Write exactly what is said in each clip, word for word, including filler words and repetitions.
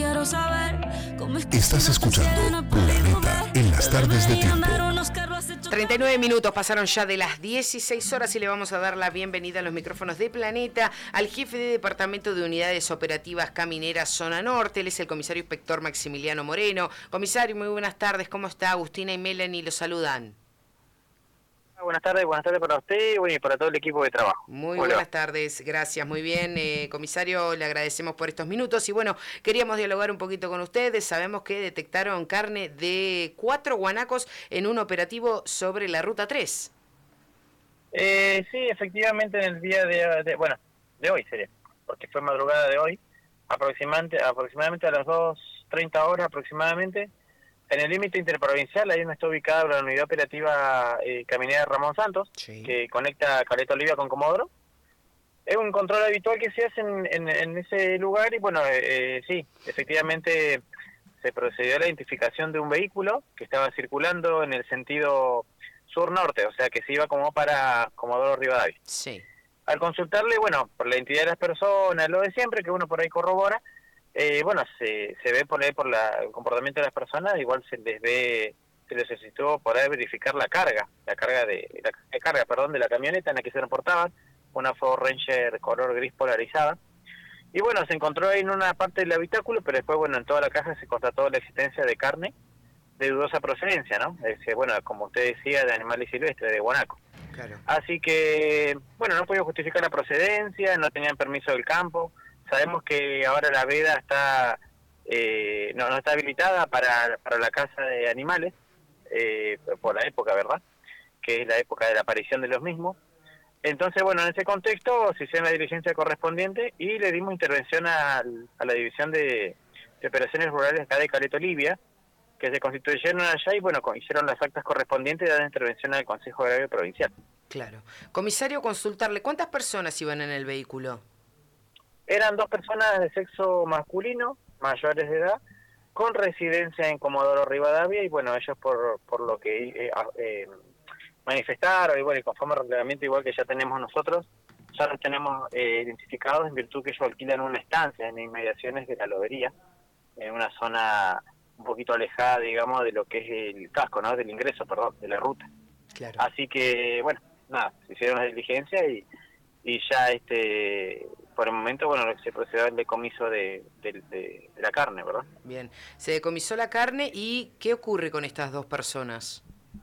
quiero saber cómo es que Estás si no te escuchando quiero no podemos Planeta ver. en las Te tardes de deberían tiempo. dar unos carros hechos- treinta y nueve minutos pasaron ya de las dieciséis horas y le vamos a dar la bienvenida a los micrófonos de Planeta al jefe de Departamento de Unidades Operativas Camineras Zona Norte. Él es el comisario inspector Maximiliano Moreno. Comisario, muy buenas tardes. ¿Cómo está? Agustina y Melanie lo saludan. Buenas tardes, buenas tardes para usted bueno, y para todo el equipo de trabajo. Muy Hola. buenas tardes, gracias, muy bien. Eh, comisario, le agradecemos por estos minutos y bueno, queríamos dialogar un poquito con ustedes. Sabemos que detectaron carne de cuatro guanacos en un operativo sobre la Ruta tres. Eh, sí, efectivamente en el día de, de, bueno, de hoy sería, porque fue madrugada de hoy, aproximadamente, aproximadamente a las dos treinta horas aproximadamente, en el límite interprovincial, ahí donde está ubicada la unidad operativa eh, caminera Ramón Santos, Sí. que conecta Caleta Olivia con Comodoro. Es un control habitual que se hace en, en, en ese lugar y bueno, eh, eh, sí, efectivamente se procedió a la identificación de un vehículo que estaba circulando en el sentido sur-norte, o sea que se iba como para Comodoro Rivadavia. Sí. Al consultarle, bueno, por la identidad de las personas, lo de siempre, que uno por ahí corrobora, eh, bueno, se, se ve por ahí por la, el comportamiento de las personas, igual se les ve, se les solicitó por ahí verificar la carga, la carga de, la, la carga, perdón, de la camioneta en la que se transportaban, una Ford Ranger color gris polarizada. Y bueno, se encontró ahí en una parte del habitáculo, pero después, bueno, en toda la caja se constató la existencia de carne de dudosa procedencia, ¿no? Es decir, bueno, como usted decía, de animales silvestres, de guanaco. Claro. Así que, bueno, no podía justificar la procedencia, no tenían permiso del campo. Sabemos que ahora la veda está eh, no, no está habilitada para, para la caza de animales, eh, por la época, ¿verdad? Que es la época de la aparición de los mismos. Entonces, bueno, en ese contexto se hizo la diligencia correspondiente y le dimos intervención al, a la División de, de Operaciones Rurales acá de Caleta Olivia, que se constituyeron allá y, bueno, hicieron las actas correspondientes y dieron intervención al Consejo Agrario Provincial. Claro. Comisario, consultarle, ¿cuántas personas iban en el vehículo? Eran dos personas de sexo masculino, mayores de edad, con residencia en Comodoro Rivadavia y, bueno, ellos por, por lo que... Eh, eh, manifestaron, y bueno, y conforme al reglamento igual que ya tenemos nosotros, ya los tenemos eh, identificados en virtud que ellos alquilan una estancia en inmediaciones de la lobería, en una zona un poquito alejada, digamos, de lo que es el casco, ¿no? Del ingreso, perdón, de la ruta. Claro. Así que, bueno, nada, se hicieron la diligencia y, y ya, este por el momento, bueno, se procedió al decomiso de, de, de, de la carne, ¿verdad? Bien, se decomisó la carne y ¿qué ocurre con estas dos personas?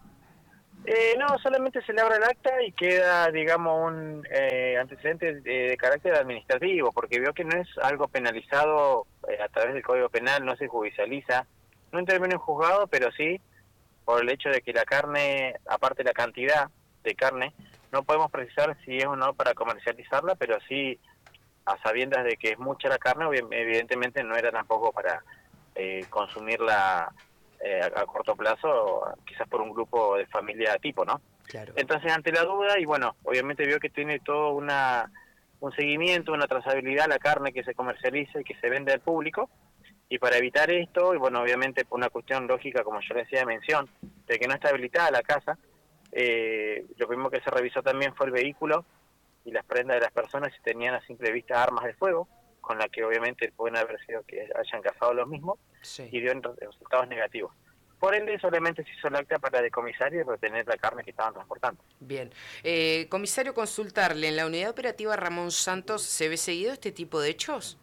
Eh, no, solamente se le abre el acta y queda, digamos, un eh, antecedente de, de carácter administrativo, porque veo que no es algo penalizado eh, a través del Código Penal, no se judicializa, no interviene en juzgado, pero sí por el hecho de que la carne, aparte de la cantidad de carne, no podemos precisar si es o no para comercializarla, pero sí a sabiendas de que es mucha la carne, evidentemente no era tampoco para eh, consumirla Eh, a, a corto plazo, quizás por un grupo de familia tipo, ¿no? Claro. Entonces, ante la duda, y bueno, obviamente vio que tiene todo una un seguimiento, una trazabilidad la carne que se comercializa y que se vende al público, y para evitar esto, y bueno, obviamente por una cuestión lógica, como yo le decía de mención, de que no está habilitada la casa, eh, lo primero que se revisó también fue el vehículo y las prendas de las personas si tenían a simple vista armas de fuego, con la que obviamente pueden haber sido que hayan cazado los mismos, Sí. y dio resultados negativos. Por ende, solamente se hizo el acta para decomisar y retener la carne que estaban transportando. Bien. Eh, comisario, consultarle, ¿en la unidad operativa Ramón Santos se ve seguido este tipo de hechos?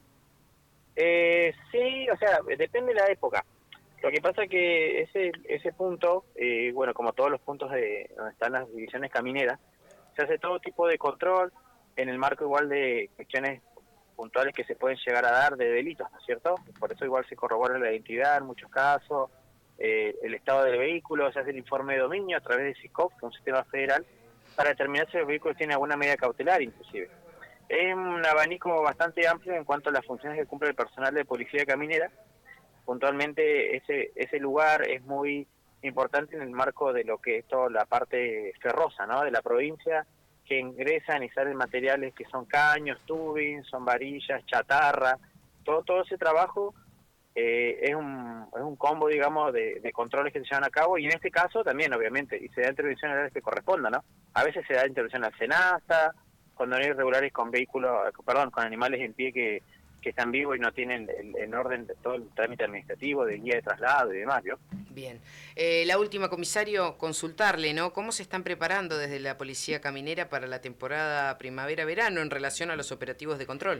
Eh, sí, o sea, depende de la época. Lo que pasa es que ese ese punto, eh, bueno, como todos los puntos de donde están las divisiones camineras, se hace todo tipo de control en el marco igual de cuestiones puntuales que se pueden llegar a dar de delitos, ¿no es cierto? Por eso igual se corrobora la identidad en muchos casos, eh, el estado del vehículo, se hace el informe de dominio a través de SICOP, que es un sistema federal, para determinar si el vehículo tiene alguna medida cautelar inclusive. Es un abanico bastante amplio en cuanto a las funciones que cumple el personal de policía caminera. Puntualmente ese ese lugar es muy importante en el marco de lo que es toda la parte ferrosa, ¿no? De la provincia, que ingresan y salen materiales que son caños, tubing, son varillas, chatarra, todo todo ese trabajo eh, es un es un combo, digamos, de, de controles que se llevan a cabo, y en este caso también, obviamente, y se da intervención a las que corresponda, ¿no? A veces se da intervención al SENASA, cuando no hay irregulares con vehículos, perdón, con animales en pie que, que están vivos y no tienen el, en orden de todo el trámite administrativo, de guía de traslado y demás, ¿vio? Bien. Eh, la última, comisario, consultarle, ¿no? ¿Cómo se están preparando desde la Policía Caminera para la temporada primavera-verano en relación a los operativos de control?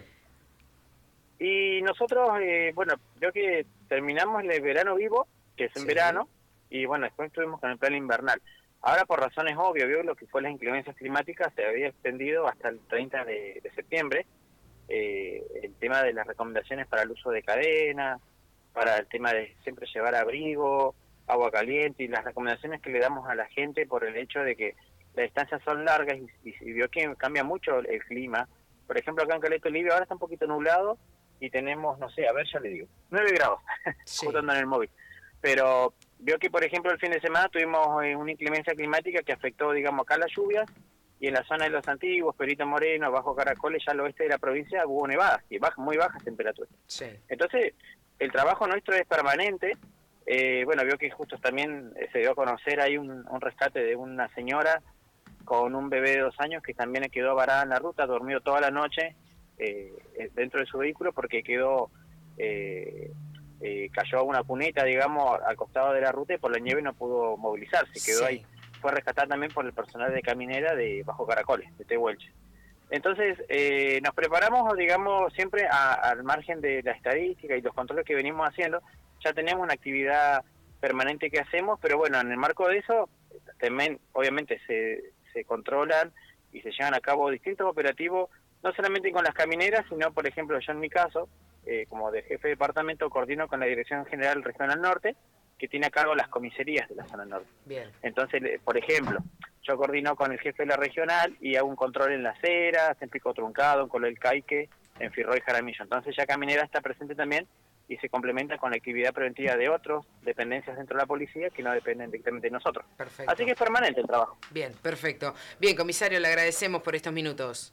Y nosotros, eh, bueno, creo que terminamos el verano vivo, que es en Sí. verano, y bueno, después estuvimos con el plan invernal. Ahora, por razones obvias, vio lo que fue las inclemencias climáticas, se había extendido hasta el treinta de, de septiembre, eh, el tema de las recomendaciones para el uso de cadena, para el tema de siempre llevar abrigo, agua caliente, y las recomendaciones que le damos a la gente por el hecho de que las distancias son largas y, y, y vio que cambia mucho el, el clima. Por ejemplo, acá en Caleta Olivia ahora está un poquito nublado y tenemos, no sé, a ver, ya le digo, nueve grados, Sí. justo ando en el móvil. Pero vio que, por ejemplo, el fin de semana tuvimos eh, una inclemencia climática que afectó, digamos, acá las lluvias, y en la zona de Los Antiguos, Perito Moreno, Bajo Caracoles, ya al oeste de la provincia hubo nevadas y bajas, muy bajas temperaturas. Sí. Entonces, el trabajo nuestro es permanente. Eh, bueno, vio que justo también se dio a conocer ahí un, un rescate de una señora con un bebé de dos años que también quedó varada en la ruta, dormió toda la noche eh, dentro de su vehículo porque quedó... Eh, Eh, cayó a una cuneta, digamos, al costado de la ruta y por la nieve no pudo movilizarse, quedó Sí. ahí. Fue rescatada también por el personal de caminera de Bajo Caracoles, de Tehuelche. Entonces, eh, nos preparamos, digamos, siempre a, al margen de la estadística y los controles que venimos haciendo. Ya tenemos una actividad permanente que hacemos, pero bueno, en el marco de eso, también obviamente se, se controlan y se llevan a cabo distintos operativos, no solamente con las camineras, sino, por ejemplo, yo en mi caso, Eh, como de jefe de departamento, coordino con la Dirección General Regional Norte, que tiene a cargo las comisarías de la zona norte. Bien. Entonces, por ejemplo, yo coordino con el jefe de la regional y hago un control en Las Heras, en Pico Truncado, en Colo del Caique, en Firroy Jaramillo. Entonces ya Caminera está presente también y se complementa con la actividad preventiva de otras dependencias dentro de la policía que no dependen directamente de nosotros. Perfecto. Así que es permanente el trabajo. Bien, perfecto. Bien, comisario, le agradecemos por estos minutos.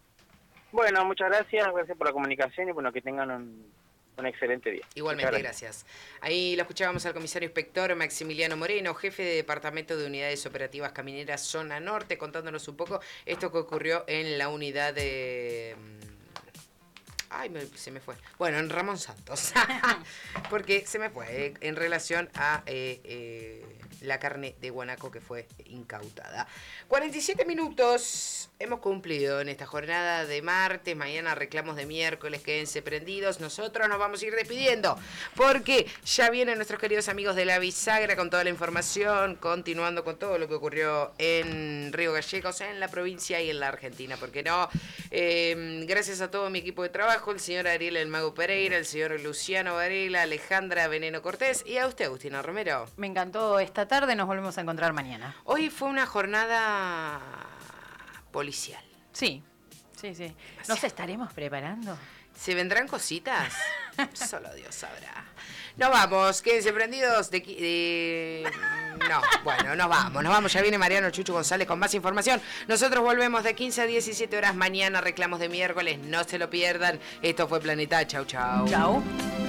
Bueno, muchas gracias, gracias por la comunicación y bueno, que tengan un, un excelente día. Igualmente, Muchas gracias. Ahí lo escuchábamos al comisario inspector Maximiliano Moreno, jefe de Departamento de Unidades Operativas Camineras Zona Norte, contándonos un poco esto que ocurrió en la unidad de... Ay, me, se me fue. Bueno, en Ramón Santos. Porque se me fue eh, en relación a eh, eh, la carne de guanaco que fue incautada. cuarenta y siete minutos hemos cumplido en esta jornada de martes. Mañana reclamos de miércoles. Quédense prendidos. Nosotros nos vamos a ir despidiendo porque ya vienen nuestros queridos amigos de la Bisagra con toda la información, continuando con todo lo que ocurrió en Río Gallegos, en la provincia y en la Argentina. ¿Por qué no? Eh, gracias a todo mi equipo de trabajo, el señor Ariel El Mago Pereira, el señor Luciano Varela, Alejandra Veneno Cortés y a usted, Agustina Romero. Me encantó esta tarde, nos volvemos a encontrar mañana. Hoy fue una jornada policial. Sí, sí, sí. ¿Nos estaremos preparando? ¿Se vendrán cositas? Solo Dios sabrá. Nos vamos, quédense prendidos. De, de, no, bueno, nos vamos, nos vamos. Ya viene Mariano Chucho González con más información. Nosotros volvemos de quince a diecisiete horas mañana, reclamos de miércoles. No se lo pierdan. Esto fue Planeta. Chau, chau. Chau.